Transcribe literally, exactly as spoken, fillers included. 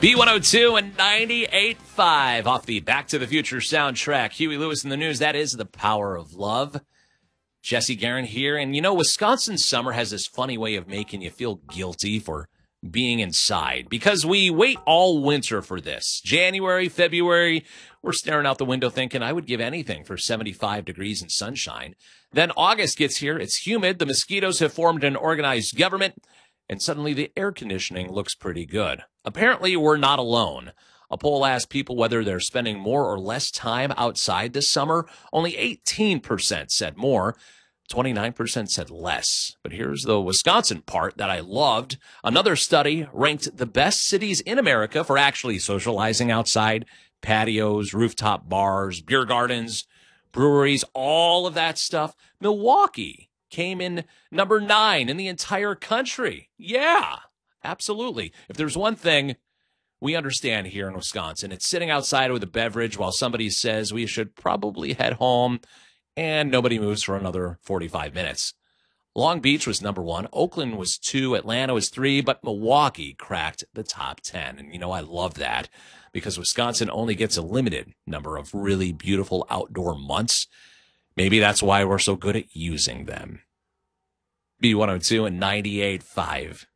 B one oh two and ninety-eight point five off the Back to the Future soundtrack. Huey Lewis in the news. That is The Power of Love. Jesse Guerin here. And, you know, Wisconsin summer has this funny way of making you feel guilty for being inside because we wait all winter for this. January, February, we're staring out the window thinking I would give anything for seventy-five degrees and sunshine. Then August gets here. It's humid. The mosquitoes have formed an organized government. And suddenly the air conditioning looks pretty good. Apparently, we're not alone. A poll asked people whether they're spending more or less time outside this summer. Only eighteen percent said more. twenty-nine percent said less. But here's the Wisconsin part that I loved. Another study ranked the best cities in America for actually socializing outside. Patios, rooftop bars, beer gardens, breweries, all of that stuff. Milwaukee came in number nine in the entire country. Yeah, absolutely. If there's one thing we understand here in Wisconsin, it's sitting outside with a beverage while somebody says we should probably head home and nobody moves for another forty-five minutes. Long Beach was number one. Oakland was two. Atlanta was three. But Milwaukee cracked the top ten. And, you know, I love that because Wisconsin only gets a limited number of really beautiful outdoor months. Maybe that's why we're so good at using them. B one oh two and ninety-eight point five.